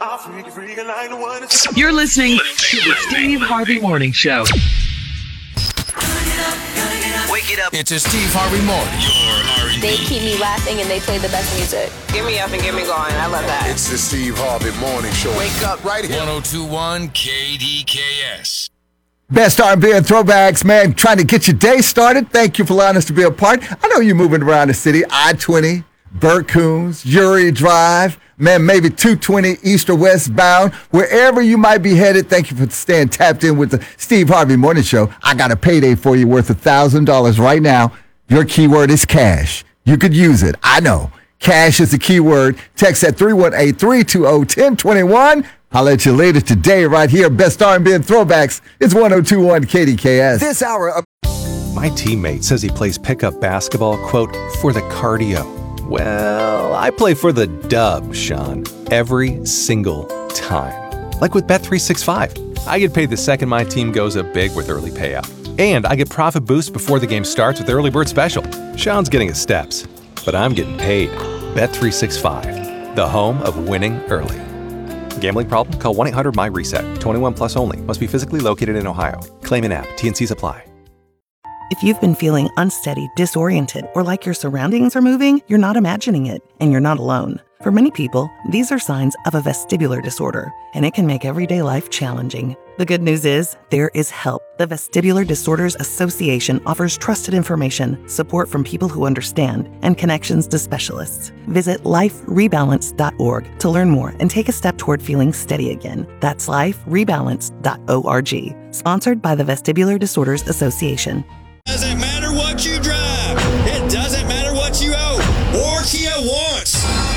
You're listening to the Steve Harvey Morning Show. Wake it up. It's a Steve Harvey Morning. Your R&B. They keep me laughing and they play the best music. Get me up and get me going. I love that. It's the Steve Harvey Morning Show. Wake up right here. 1021 KDKS. Best R&B and throwbacks, man, trying to get your day started. Thank you for allowing us to be a part. I know you're moving around the city, I-20, Burt Coons, Uri Drive, man, maybe 220 east or west bound. Wherever you might be headed, thank you for staying tapped in with the Steve Harvey Morning Show. I got a payday for you worth $1,000 right now. Your keyword is cash. You could use it. I know. Cash is the keyword. Text at 318-320-1021. I'll let you later today right here. Best R&B and throwbacks. It's 1021 KDKS. This hour of My teammate says he plays pickup basketball, quote, for the cardio. Well, I play for the dub, Sean, every single time. Like with Bet365. I get paid the second my team goes up big with early payout. And I get profit boosts before the game starts with Early Bird Special. Sean's getting his steps, but I'm getting paid. Bet365, the home of winning early. Gambling problem? Call 1-800-MY-RESET. 21 plus only. Must be physically located in Ohio. Claim in app. T&Cs apply. If you've been feeling unsteady, disoriented, or like your surroundings are moving, you're not imagining it, and you're not alone. For many people, these are signs of a vestibular disorder, and it can make everyday life challenging. The good news is, there is help. The Vestibular Disorders Association offers trusted information, support from people who understand, and connections to specialists. Visit liferebalance.org to learn more and take a step toward feeling steady again. That's liferebalance.org. Sponsored by the Vestibular Disorders Association.